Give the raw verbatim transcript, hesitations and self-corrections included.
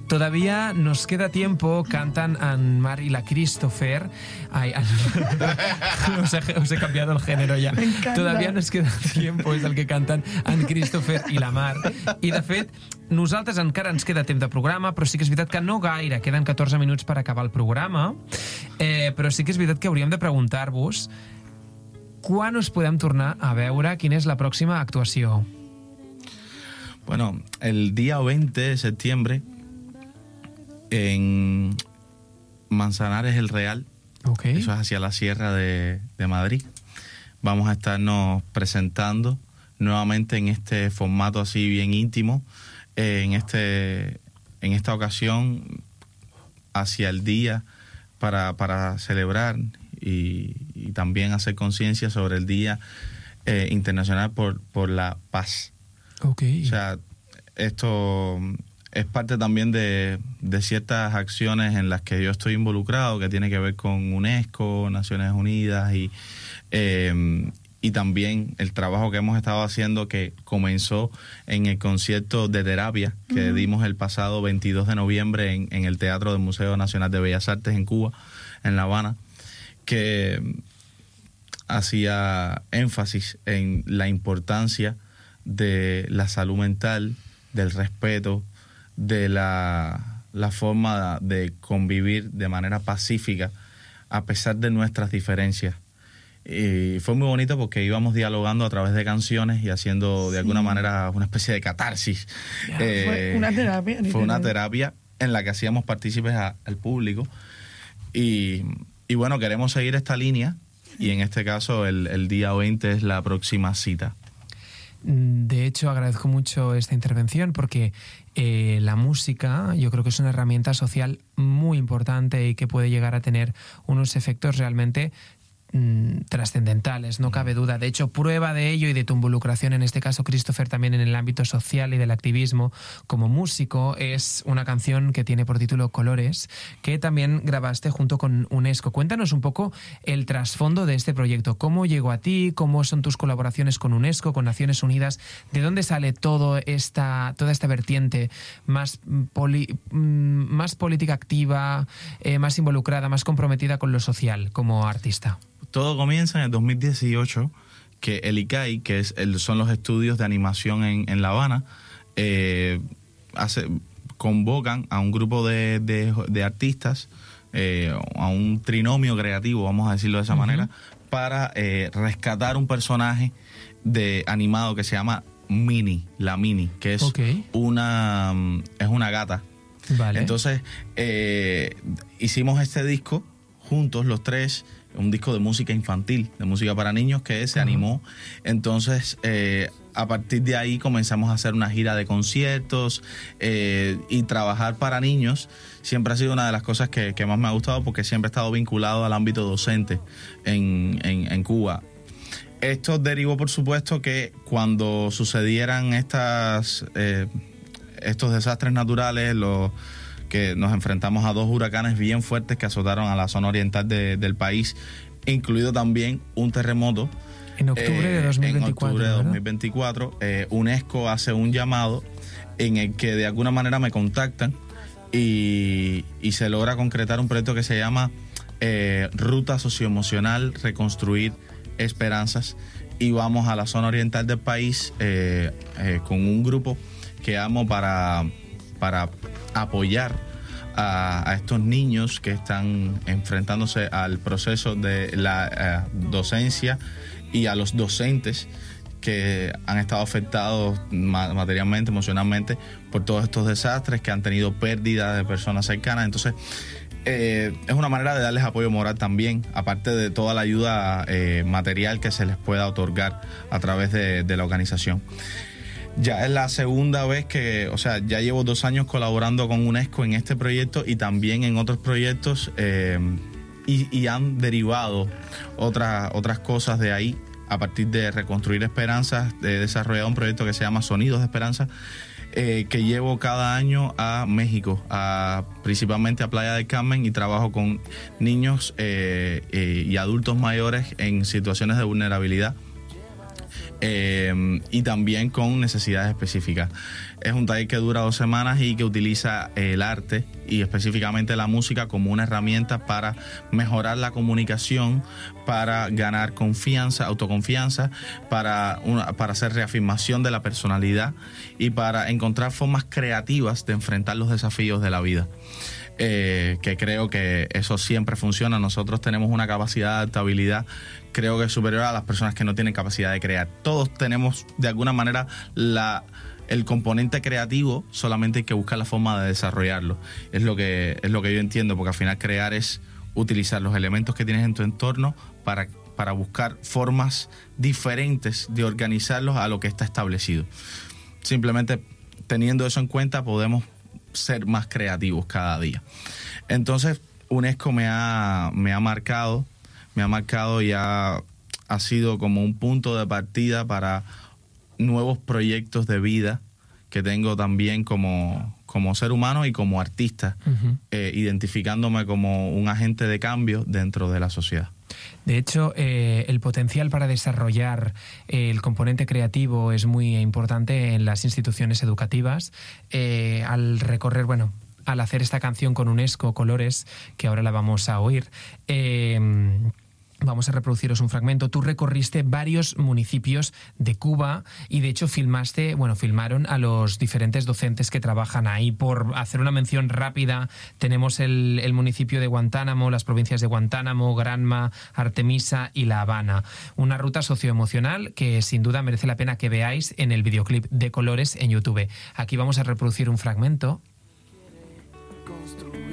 Todavía nos queda tiempo, cantan Ann Mar y la Christopher. Ay, os, he, os he cambiado el género ja. Todavía nos queda tiempo, és el que canten Ann Christopher i la Mar. I, de fet, nosaltres encara ens queda temps de programa, però sí que és veritat que no gaire, queden catorze minuts per acabar el programa, eh, però sí que és veritat que hauríem de preguntar-vos quan us podem tornar a veure, quina és la pròxima actuació. Bueno, el día veinte de septiembre en Manzanares el Real, okay. Eso es hacia la Sierra de, de Madrid. Vamos a estarnos presentando nuevamente en este formato así bien íntimo, eh, en este en esta ocasión hacia el día para, para celebrar y, y también hacer conciencia sobre el Día eh, Internacional por, por la Paz. Okay. O sea, esto es parte también de, de ciertas acciones en las que yo estoy involucrado, que tiene que ver con UNESCO, Naciones Unidas y, eh, y también el trabajo que hemos estado haciendo, que comenzó en el concierto de terapia que uh-huh. dimos el pasado veintidós de noviembre en, en el Teatro del Museo Nacional de Bellas Artes en Cuba, en La Habana, que hacía énfasis en la importancia de la salud mental, del respeto, de la, la forma de convivir de manera pacífica a pesar de nuestras diferencias. Y fue muy bonito porque íbamos dialogando a través de canciones y haciendo sí. de alguna manera una especie de catarsis. Eh, fue una terapia. Fue literal. Una terapia en la que hacíamos partícipes a, al público. Y, y bueno, queremos seguir esta línea y en este caso el, el día veinte es la próxima cita. De hecho, agradezco mucho esta intervención porque eh, la música yo creo que es una herramienta social muy importante y que puede llegar a tener unos efectos realmente mm, trascendentales, no cabe duda. De hecho, prueba de ello y de tu involucración, en este caso, Christopher, también en el ámbito social y del activismo como músico, es una canción que tiene por título Colores, que también grabaste junto con UNESCO. Cuéntanos un poco el trasfondo de este proyecto. ¿Cómo llegó a ti? ¿Cómo son tus colaboraciones con UNESCO, con Naciones Unidas? ¿De dónde sale todo esta, toda esta vertiente más, poli, más política activa, eh, más involucrada, más comprometida con lo social como artista? Todo comienza en el dos mil dieciocho, que el I C A I, que es el, son los estudios de animación en, en La Habana, eh, hace, convocan a un grupo de, de, de artistas, eh, a un trinomio creativo, vamos a decirlo de esa uh-huh. manera, para eh, rescatar un personaje de animado que se llama Minnie, la Minnie, que es, okay. una, es una gata. Vale. Entonces, eh, hicimos este disco juntos, los tres, un disco de música infantil, de música para niños, que se uh-huh. animó. Entonces, eh, a partir de ahí comenzamos a hacer una gira de conciertos eh, y trabajar para niños. Siempre ha sido una de las cosas que, que más me ha gustado porque siempre he estado vinculado al ámbito docente en, en, en Cuba. Esto derivó, por supuesto, que cuando sucedieran estas, eh, estos desastres naturales, los que nos enfrentamos a dos huracanes bien fuertes que azotaron a la zona oriental de, del país, incluido también un terremoto. En octubre eh, de dos mil veinticuatro. En octubre de dos mil veinticuatro, eh, UNESCO hace un llamado en el que de alguna manera me contactan y, y se logra concretar un proyecto que se llama eh, Ruta Socioemocional Reconstruir Esperanzas, y vamos a la zona oriental del país eh, eh, con un grupo que amo para... para apoyar a, a estos niños que están enfrentándose al proceso de la uh, docencia y a los docentes que han estado afectados ma- materialmente, emocionalmente por todos estos desastres, que han tenido pérdidas de personas cercanas. Entonces, eh, es una manera de darles apoyo moral también, aparte de toda la ayuda eh, material que se les pueda otorgar a través de, de la organización. Ya es la segunda vez que, o sea, ya llevo dos años colaborando con UNESCO en este proyecto y también en otros proyectos eh, y, y han derivado otras otras cosas de ahí. A partir de Reconstruir Esperanzas, he desarrollado un proyecto que se llama Sonidos de Esperanza, eh, que llevo cada año a México, a, principalmente a Playa del Carmen, y trabajo con niños eh, eh, y adultos mayores en situaciones de vulnerabilidad. eh, y también con necesidades específicas. Es un taller que dura dos semanas y que utiliza el arte y específicamente la música como una herramienta para mejorar la comunicación, para ganar confianza, autoconfianza, para, una, para hacer reafirmación de la personalidad y para encontrar formas creativas de enfrentar los desafíos de la vida. Eh, que creo que eso siempre funciona. Nosotros tenemos una capacidad de adaptabilidad, creo que es superior a las personas que no tienen capacidad de crear. Todos tenemos de alguna manera la, el componente creativo, solamente hay que buscar la forma de desarrollarlo. Es lo que, es lo que yo entiendo, porque al final crear es utilizar los elementos que tienes en tu entorno para, para buscar formas diferentes de organizarlos a lo que está establecido. Simplemente teniendo eso en cuenta podemos ser más creativos cada día. Entonces, UNESCO me ha, me ha marcado, me ha marcado y ha, ha sido como un punto de partida para nuevos proyectos de vida que tengo también como, como ser humano y como artista, uh-huh. eh, identificándome como un agente de cambio dentro de la sociedad. De hecho, eh, el potencial para desarrollar eh, el componente creativo es muy importante en las instituciones educativas. Eh, al recorrer, bueno, al hacer esta canción con UNESCO, Colores, que ahora la vamos a oír, eh, vamos a reproduciros un fragmento. Tú recorriste varios municipios de Cuba y de hecho filmaste, bueno, filmaron a los diferentes docentes que trabajan ahí. Por hacer una mención rápida, tenemos el, el municipio de Guantánamo, las provincias de Guantánamo, Granma, Artemisa y La Habana. Una ruta socioemocional que sin duda merece la pena que veáis en el videoclip de Colores en YouTube. Aquí vamos a reproducir un fragmento.